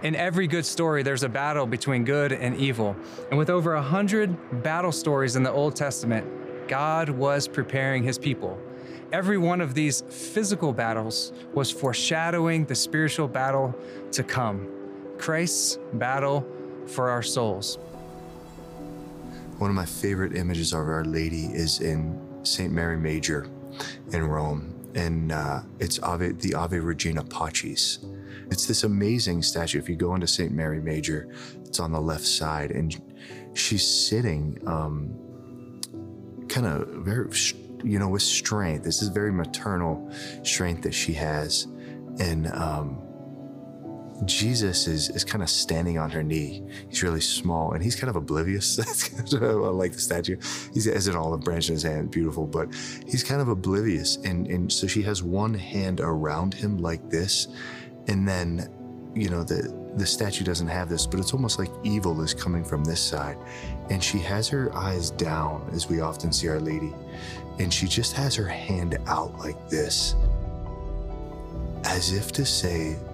In every good story, there's a battle between good and evil. And with over 100 battle stories in the Old Testament, God was preparing his people. Every one of these physical battles was foreshadowing the spiritual battle to come, Christ's battle for our souls. One of my favorite images of Our Lady is in St. Mary Major in Rome, and it's the Ave Regina Pacis. It's this amazing statue. If you go into St. Mary Major, it's on the left side, and she's sitting kind of very, with strength. This is very maternal strength that she has. And Jesus is kind of standing on her knee. He's really small, and he's kind of oblivious. I like the statue. He has an olive branch in his hand, beautiful, but he's kind of oblivious. And so she has one hand around him like this, and then, the statue doesn't have this, but it's almost like evil is coming from this side. And she has her eyes down, as we often see Our Lady, and she just has her hand out like this, as if to say,